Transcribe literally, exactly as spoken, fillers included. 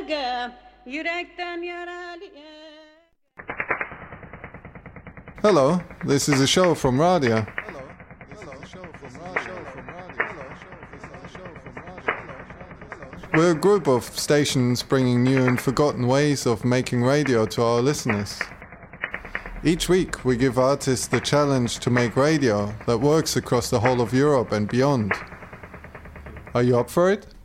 Hello, this is a show from Radia. We're a group of stations bringing new and forgotten ways of making radio to our listeners. Each week we give artists the challenge to make radio that works across the whole of Europe and beyond. Are you up for it?